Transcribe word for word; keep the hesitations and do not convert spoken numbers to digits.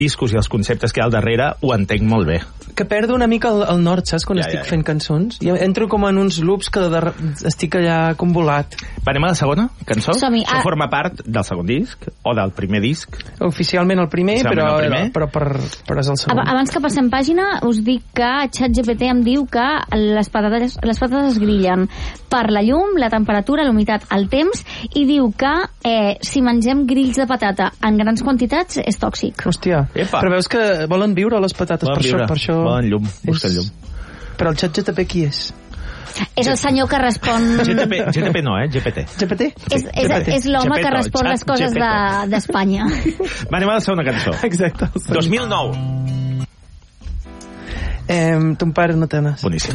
discos i els conceptes que hi ha al darrere ho entenc molt bé. Que perdo una mica el, el nord, saps? Quan Ja, estic ja, ja. fent cançons. Jo entro com en uns loops que de, estic allà com volat. Va, anem a la segona cançó? Som-hi. Això Ah. forma part del segon disc o del primer disc? Oficialment el primer, Oficialment però, el primer. però, per, però és el segon. Ab- Abans que passem pàgina, us dic que ChatGPT em diu que les patates, les patates es grillen per la llum, la temperatura, la humitat, el temps, i diu que eh, si mengem grills de patata en grans quantitats és tòxic. Hòstia, Epa. però veus que volen viure les patates, Volen per viure, això, per això... volen llum, busquen llum. Però el xat G T P qui és? És el senyor que respon... G T P, G T P no, eh? G P T. G P T? És, és, és l'home que Gepetto, respon xat les coses Gepetto. de- d'Espanya. Va, anem a la segona cançó. Exacte. dos mil nou. Eh, ton pare no té nas. Boníssim.